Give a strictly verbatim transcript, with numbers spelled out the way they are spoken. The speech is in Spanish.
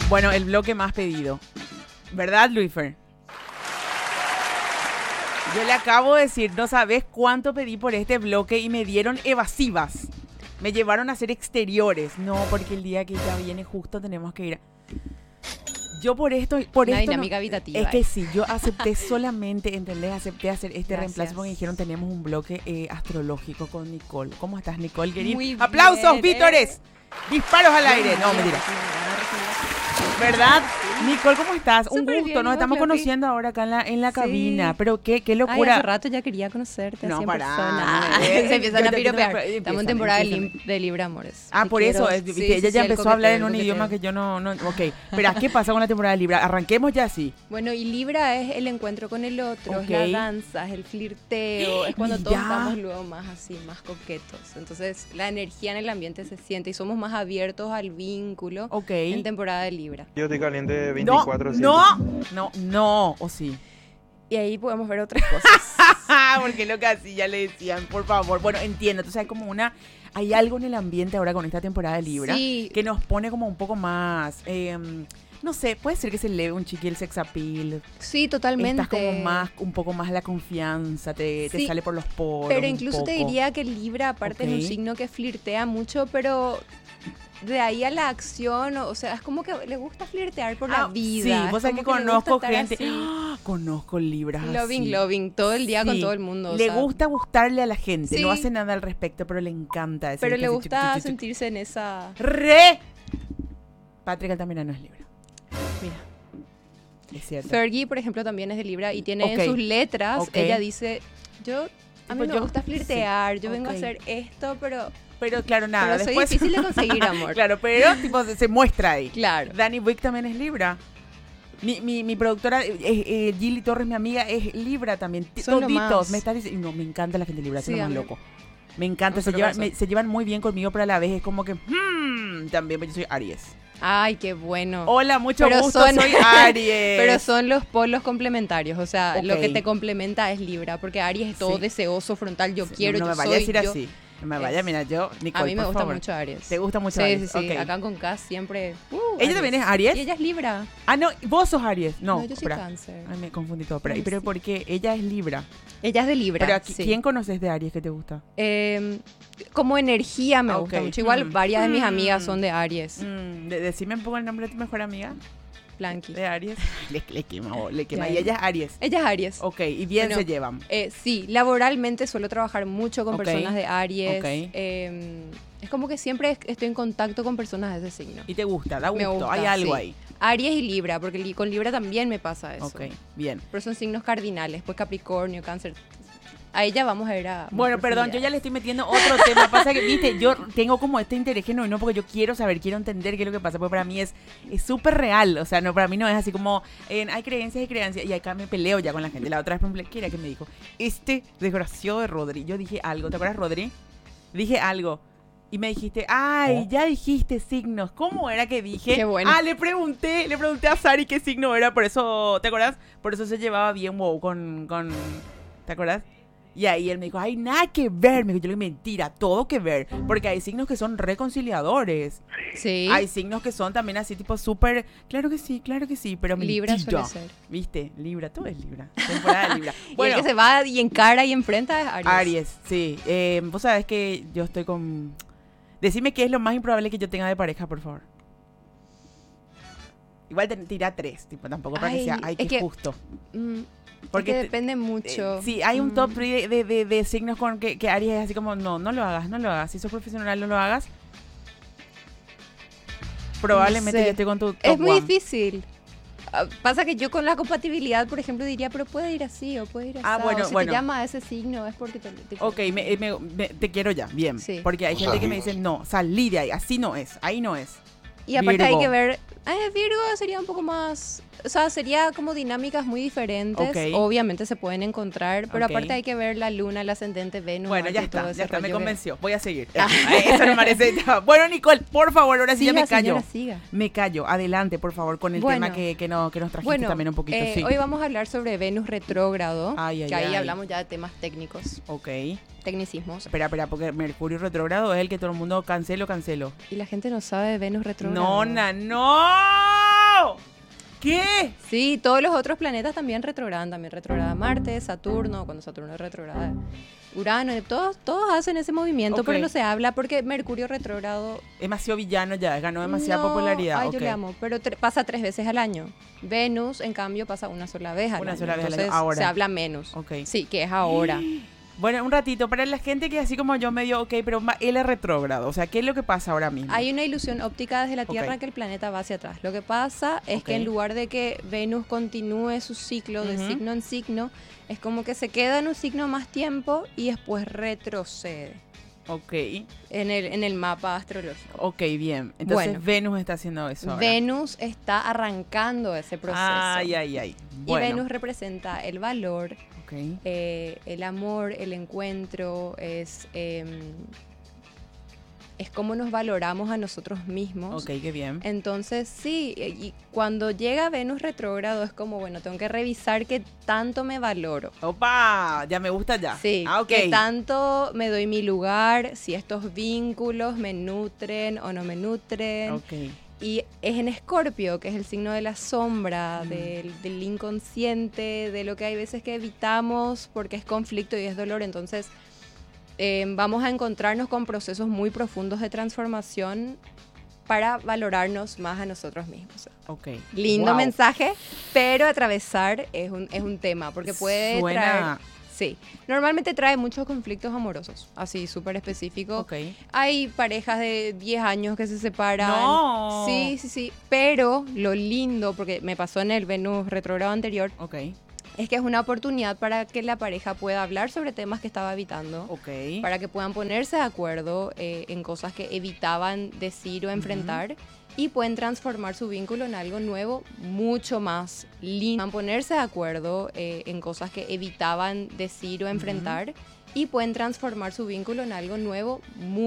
Bueno, el bloque más pedido. ¿Verdad, Luifer? Yo le acabo de decir, no sabes cuánto pedí por este bloque y me dieron evasivas. Me llevaron a hacer exteriores. No, porque el día que ya viene justo tenemos que ir a... Yo por esto, por Una esto dinámica no, habitativa. es que eh. sí, yo acepté solamente, ¿entendés? Acepté hacer este Gracias. reemplazo porque dijeron tenemos un bloque eh, astrológico con Nicole. ¿Cómo estás, Nicole, querida? Muy bien, ¡Aplausos, eh. vítores! ¡Disparos al aire! No, Bien, mentira. bien, ¿Verdad? Nicole, ¿cómo estás? Un Súper gusto, bien, nos ¿y estamos vos, Floppy? conociendo ahora acá en la, en la Sí. cabina. Pero qué, qué Ay, locura. hace rato ya quería conocerte. No, así en pará, persona. no me- Se empiezan yo a te- piropear. empiezan, Estamos en temporada de, empiezan. lim- de Libra, amores. Ah, Te por quiero- eso, es, sí, viste, sí, ella sí, ya el empezó a hablar en coqueteo, un el idioma coqueteo. que yo no, no... Ok, pero ¿qué pasa con la temporada de Libra? Arranquemos ya así. Bueno, y Libra es el encuentro con el otro, Ok. es la danza, es el flirteo, es cuando todos Mira. estamos luego más así, más coquetos. Entonces, la energía en el ambiente se siente y somos más abiertos al vínculo Ok. en temporada de Libra. Yo estoy caliente No, veinticuatro siete. no, no, no, o sí. Y ahí podemos ver otras cosas. Porque lo que así ya le decían, por favor. Bueno, entiendo, entonces hay como una... Hay algo en el ambiente ahora con esta temporada de Libra Sí. que nos pone como un poco más... eh, no sé, puede ser que se eleve un chiqui el sex appeal. Sí, totalmente. Estás como más, un poco más la confianza, te, te Sí, sale por los poros. Pero un incluso te poco. diría que Libra, aparte, es Ok. un signo que flirtea mucho, pero de ahí a la acción, o sea, es como que le gusta flirtear por la Ah, vida. Sí, es vos sabés que como le conozco gusta estar gente. así. ¡Ah! Conozco libras. Loving, así. loving, todo el día con Sí, todo el mundo. o Le sea, gusta gustarle a la gente, Sí. no hace nada al respecto, pero le encanta eso. Pero ¿viste? le Así, gusta chuc, chuc, chuc, chuc. sentirse en esa... ¡Re! Patrick Altamirano es Libra. Mira. Es cierto. Fergie, por ejemplo, también es de Libra y tiene Ok. en sus letras, Ok. ella dice, yo, a mí Tipo, me yo- gusta flirtear, sí, yo vengo a ok. hacer esto, pero, Pero claro, nada. pero soy después... difícil de conseguir, amor. Claro, pero tipo se, se muestra ahí. Claro. Danny Wick también es Libra. Mi, mi, mi productora, eh, eh, Gilly Torres, mi amiga, es Libra también. T- Son lo Toditos. más. Me está diciendo, no, me encanta la gente Libra, Sí, es lo más a mí- loco. Me encanta, No se sé qué llevan, pasa. me- se llevan muy bien conmigo, pero a la vez es como que, hmm, también, pues yo soy Aries. Ay, qué bueno. Hola, mucho Pero gusto, son- soy Aries. Pero son los polos complementarios, o sea, lo Ok. que te complementa es Libra, porque Aries es todo Sí. deseoso, frontal, yo Sí, quiero, no, no yo me vaya soy, a decir yo- así. No me vaya, Es- mira, yo, Nicole, A mí me por gusta favor. mucho Aries. ¿Te gusta mucho sí, Aries? Sí, sí, Ok. acá con Cass siempre... uh, ¿Ella también es Aries? Y ella es Libra. Ah, no, vos sos Aries. No, No, yo soy espera. Cáncer. Ay, me confundí todo. Pero, Ay, pero sí. ¿por qué? Ella es Libra. Ella es de Libra, Pero aquí, sí. ¿quién conoces de Aries que te gusta? Eh, como energía me Ah, gusta ok. mucho. Igual Mm. varias de mis Mm. amigas son de Aries. Mm, de- decime un poco el nombre de tu mejor amiga. Blanqui. De Aries. Le, le quema, oh, le quema. De Y Aries. ella es Aries. Ella es Aries. Ok, y bien Bueno, se llevan. Eh, sí, laboralmente suelo trabajar mucho con Ok. personas de Aries. Ok. Eh, es como que siempre es- estoy en contacto con personas de ese signo. Y te gusta, da Me gusto. gusta, Hay algo sí. ahí. Aries y Libra, porque li- con Libra también me pasa eso. Ok, bien. Pero son signos cardinales, pues Capricornio, Cáncer. A ella vamos a ver a... más Bueno, perdón, yo ya profundidad. le estoy metiendo otro tema. Pasa que, viste, yo tengo como este interés genuino porque yo quiero saber, quiero entender qué es lo que pasa, porque para mí es es súper real. O sea, no, para mí no es así como, eh, hay creencias y creencias, y acá me peleo ya con la gente. La otra vez, por ejemplo, ¿qué era que me dijo? Este desgraciado de Rodri. Yo dije algo, ¿te acuerdas, Rodri? Dije algo. Y me dijiste, ay, ya dijiste signos. ¿Cómo era que dije? Qué bueno. Ah, le pregunté, le pregunté a Sari qué signo era, por eso, ¿te acuerdas? Por eso se llevaba bien wow con, con ¿te acuerdas? Y ahí él me dijo, ay, nada que ver. Me dijo, yo le dije, mentira, todo que ver. Porque hay signos que son reconciliadores. Sí, Hay signos que son también así, tipo súper, claro que sí, claro que sí, pero Libra mentira. suele ser. ¿Viste? Libra, todo es Libra. Temporada de Libra. Y el que se va y encara y enfrenta es Aries. Aries, sí. Eh, vos sabés que yo estoy con... Decime qué es lo más improbable que yo tenga de pareja, por favor. Igual te tira tres, tipo, tampoco para que Ay, sea, ay, es qué que- justo. Mm, Porque es que te- depende mucho. Eh, sí, hay un Mm. top tres de, de, de- de signos con que, que Aries es así como, no, no lo hagas, no lo hagas. Si sos profesional, no lo hagas. Probablemente No sé. yo esté con tu top Es muy one. difícil. Ah, Pasa que yo con la compatibilidad, por ejemplo, diría, pero puede ir así o puede ir así. Ah, bueno, o si bueno. te llama a ese signo es porque te... te Ok, me- me- me- te quiero ya, bien. Sí. Porque hay O gente sea, que me dice, no, salí de ahí, así no es, ahí no es. Y aparte hay Virgo. que ver... eh, Virgo sería un poco más... O sea, sería como dinámicas muy diferentes. Ok. Obviamente se pueden encontrar, pero Ok. aparte hay que ver la luna, el ascendente, Venus, Bueno, Marte ya y todo está, ese ya está, me rollo que- convenció. Voy a seguir. Eso no parece. Bueno, Nicole, por favor, ahora sí ya Siga, me callo. señora, siga. Me callo. Adelante, por favor, con el Bueno. tema que, que, no, que nos trajiste Bueno, también un poquito. eh, Sí. hoy vamos a hablar sobre Venus retrógrado, Ay, ay, que ahí ay. hablamos ya de temas técnicos, Ok. tecnicismos. Espera, espera, porque Mercurio retrógrado es el que todo el mundo cancelo, cancelo. Y la gente no sabe de Venus retrógrado. No, na, no. ¿Qué? Sí, todos los otros planetas también retrogradan, también retrograda Marte, Saturno, cuando Saturno retrograda Urano, todos, todos hacen ese movimiento, Ok. pero no se habla porque Mercurio retrógrado Demasiado villano ya, ganó demasiada no, popularidad. Ay, ok. yo le amo, pero tre- pasa tres veces al año. Venus, en cambio, pasa una sola vez al Una año. sola vez al año, Entonces ahora. se habla menos. Ok. Sí, que es ahora. Bueno, un ratito, para la gente que así como yo medio, ok, pero ma- él es retrógrado, o sea, ¿qué es lo que pasa ahora mismo? Hay una ilusión óptica desde la Tierra Ok. que el planeta va hacia atrás. Lo que pasa es Ok. que en lugar de que Venus continúe su ciclo de Ujú. signo en signo, es como que se queda en un signo más tiempo y después retrocede Ok, en el, en el mapa astrológico. ok, bien. Entonces Bueno. Venus está haciendo eso ahora. Venus está arrancando ese proceso. Ay, ay, ay. Y Bueno. Venus representa el valor, Ok. eh, el amor, el encuentro, es, eh, es cómo nos valoramos a nosotros mismos. Ok, qué bien. Entonces, sí, y cuando llega Venus retrógrado es como, bueno, tengo que revisar qué tanto me valoro. Opa, ya me gusta ya. Sí, Ah, ok. qué tanto me doy mi lugar, si estos vínculos me nutren o no me nutren. Ok. Y es en Escorpio, que es el signo de la sombra, Mm. del, del inconsciente, de lo que hay veces que evitamos porque es conflicto y es dolor. Entonces, eh, vamos a encontrarnos con procesos muy profundos de transformación para valorarnos más a nosotros mismos. Ok. Lindo Wow. mensaje, pero atravesar es un, es un tema, porque puede Suena- traer... Sí, normalmente trae muchos conflictos amorosos, así súper específico. Ok. Hay parejas de diez años que se separan. No. Sí, sí, sí. Pero lo lindo, porque me pasó en el Venus retrogrado anterior, Ok. es que es una oportunidad para que la pareja pueda hablar sobre temas que estaba evitando. Ok. Para que puedan ponerse de acuerdo eh, en cosas que evitaban decir o enfrentar. Y pueden transformar su vínculo en algo nuevo, mucho más lindo. Pueden ponerse de acuerdo eh, en cosas que evitaban decir o enfrentar. Y pueden transformar su vínculo en algo nuevo, muy